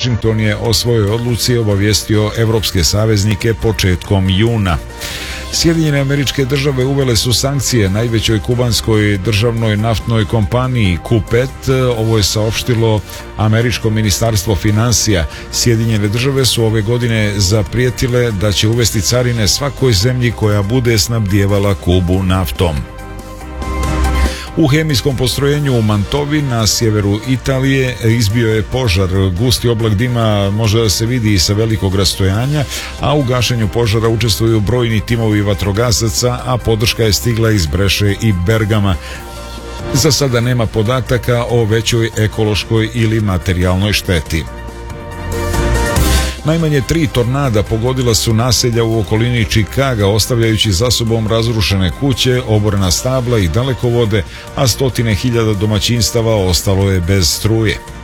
Washington je o svojoj odluci obavijestio evropske saveznike početkom juna. Sjedinjene Američke Države uvele su sankcije najvećoj kubanskoj državnoj naftnoj kompaniji Cupet. Ovo je saopštilo američko ministarstvo financija. Sjedinjene Države su ove godine zaprijetile da će uvesti carine svakoj zemlji koja bude snabdijevala Kubu naftom. U hemijskom postrojenju u Mantovi na sjeveru Italije izbio je požar. Gusti oblak dima može da se vidi i sa velikog rastojanja, a u gašenju požara učestvuju brojni timovi vatrogasaca, a podrška je stigla iz Breše i Bergama. Za sada nema podataka o većoj ekološkoj ili materijalnoj šteti. Najmanje 3 tornada pogodila su naselja u okolini Čikaga, ostavljajući za sobom razrušene kuće, oborena stabla i dalekovode, a stotine hiljada domaćinstava ostalo je bez struje.